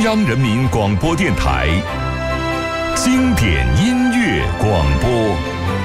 央人民广播电台经典音乐广播。